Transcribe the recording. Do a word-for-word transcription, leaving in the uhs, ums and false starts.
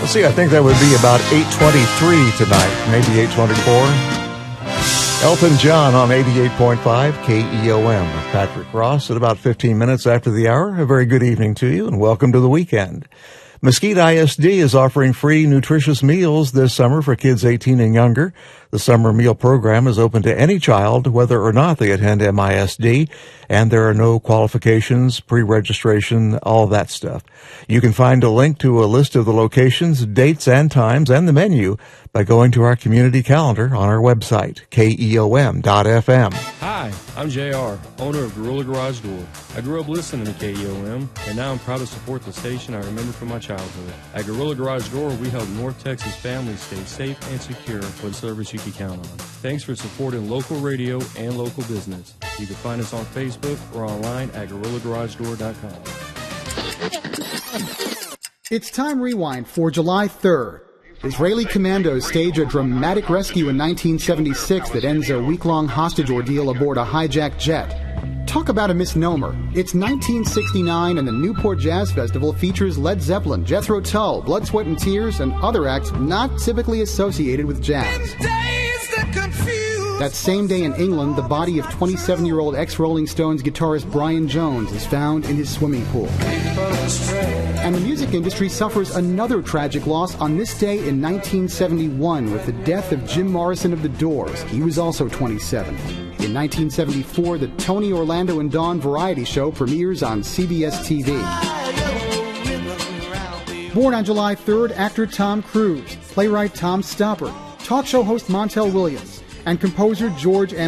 Let's see, I think that would be about eight twenty-three tonight, maybe eight twenty-four. Elton John on eighty-eight point five K E O M with Patrick Ross at about fifteen minutes after the hour. A very good evening to you and welcome to the weekend. Mesquite I S D is offering free nutritious meals this summer for kids eighteen and younger. The summer meal program is open to any child, whether or not they attend M I S D, and there are no qualifications, pre-registration, all of that stuff. You can find a link to a list of the locations, dates, and times, and the menu by going to our community calendar on our website, K E O M dot F M. Hi, I'm J R, owner of Gorilla Garage Door. I grew up listening to K E O M, and now I'm proud to support the station I remember from my childhood. At Gorilla Garage Door, we help North Texas families stay safe and secure with service you can count on. Thanks for supporting local radio and local business. You can find us on Facebook or online at gorilla garage door dot com. It's Time Rewind for July third. Israeli commandos stage a dramatic rescue in nineteen seventy-six that ends a week-long hostage ordeal aboard a hijacked jet. Talk about a misnomer. It's nineteen sixty-nine and the Newport Jazz Festival features Led Zeppelin, Jethro Tull, Blood, Sweat and Tears, and other acts not typically associated with jazz. That same day in England, the body of twenty-seven-year-old ex-Rolling Stones guitarist Brian Jones is found in his swimming pool. And the music industry suffers another tragic loss on this day in nineteen seventy-one with the death of Jim Morrison of The Doors. He was also twenty-seven. In nineteen seventy-four, the Tony Orlando and Dawn variety show premieres on C B S T V. Born on July third, actor Tom Cruise, playwright Tom Stoppard, talk show host Montel Williams, and composer George M.